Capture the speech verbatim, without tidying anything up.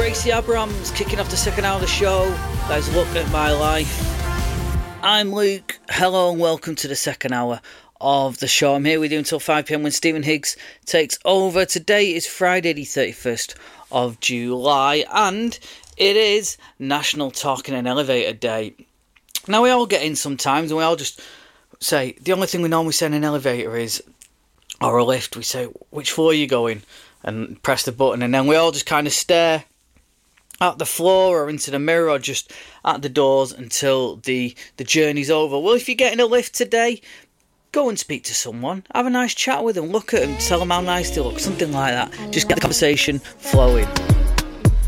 Tracy Abrams kicking off the second hour of the show. Let's look at my life. I'm Luke. Hello and welcome to the second hour of the show. I'm here with you until five p m when Stephen Higgs takes over. Today is Friday the thirty-first of July and it is National Talking in an Elevator Day. Now we all get in sometimes and we all just say, the only thing we normally say in an elevator is, or a lift, we say, which floor are you going? And press the button, and then we all just kind of stare at the floor or into the mirror or just at the doors until the, the journey's over. Well, if you're getting a lift today, go and speak to someone. Have a nice chat with them. Look at them. Tell them how nice they look. Something like that. Just get the conversation flowing.